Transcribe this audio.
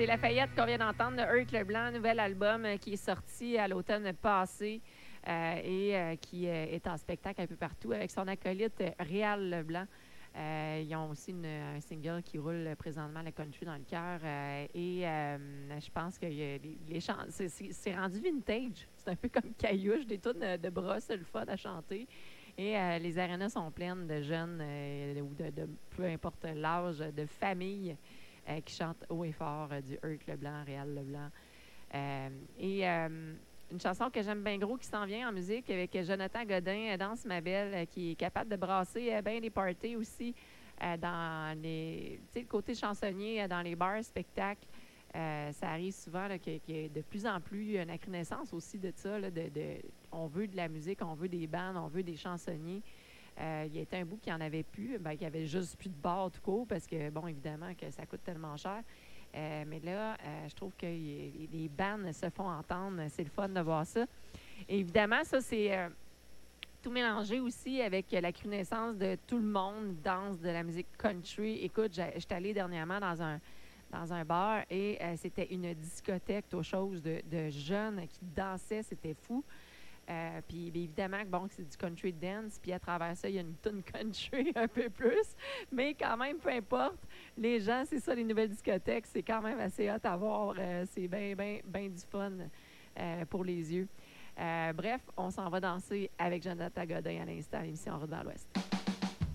c'est Lafayette qu'on vient d'entendre, de Eric Leblanc, nouvel album qui est sorti à l'automne passé et qui est en spectacle un peu partout avec son acolyte Réal Leblanc. Ils ont aussi un single qui roule présentement, le country dans le cœur. Je pense que les chants, c'est rendu vintage. C'est un peu comme Caillouche, des tunes de brosse, le fun à chanter. Et les arénas sont pleines de jeunes ou de peu importe l'âge, de familles qui chantent haut et fort du Eric Leblanc, Réal Leblanc. Une chanson que j'aime bien gros qui s'en vient en musique avec Jonathan Godin, Danse ma belle, qui est capable de brasser bien des parties aussi dans les, tu sais, le côté chansonnier dans les bars, spectacles. Ça arrive souvent qu'il y a de plus en plus une recrudescence aussi de ça. Là, on veut de la musique, on veut des bandes, on veut des chansonniers. Il y a été un bout qu'il n'y en avait plus, qu'il n'y avait juste plus de bars tout court parce que, bon, évidemment, que ça coûte tellement cher. Mais là, je trouve que les bands se font entendre. C'est le fun de voir ça. Et évidemment, ça, c'est tout mélangé aussi avec la recrudescence de tout le monde danse de la musique country. Écoute, j'étais allée dernièrement dans un bar et c'était une discothèque, autre chose, de jeunes qui dansaient. C'était fou. Puis évidemment, bon, c'est du country dance, puis à travers ça, il y a une tune country un peu plus, mais quand même, peu importe, les gens, c'est ça, les nouvelles discothèques, c'est quand même assez hot à voir, c'est bien du fun pour les yeux. Bref, on s'en va danser avec Jonathan Godin à l'instant, l'émission Route dans l'Ouest.